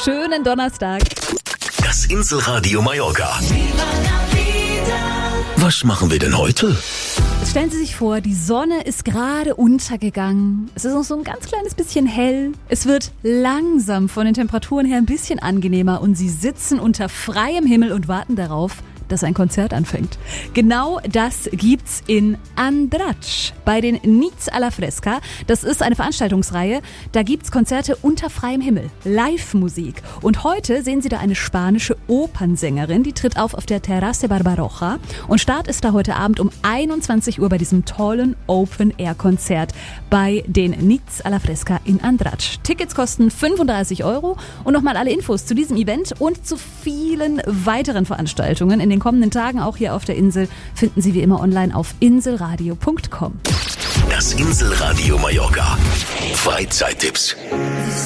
Schönen Donnerstag. Das Inselradio Mallorca. Was machen wir denn heute? Stellen Sie sich vor, die Sonne ist gerade untergegangen. Es ist noch so ein ganz kleines bisschen hell. Es wird langsam von den Temperaturen her ein bisschen angenehmer und Sie sitzen unter freiem Himmel und warten darauf, dass ein Konzert anfängt. Genau das gibt's in Andratx bei den Nits a la Fresca. Das ist eine Veranstaltungsreihe. Da gibt's Konzerte unter freiem Himmel, Live-Musik. Und heute sehen Sie da eine spanische Opernsängerin, die tritt auf der Terrasse Barbaroja. Und Start ist da heute Abend um 21 Uhr bei diesem tollen Open-Air-Konzert bei den Nits a la Fresca in Andratx. Tickets kosten 35 € und nochmal alle Infos zu diesem Event und zu vielen weiteren Veranstaltungen in den kommenden Tagen auch hier auf der Insel finden Sie wie immer online auf inselradio.com. Das Inselradio Mallorca. Freizeittipps.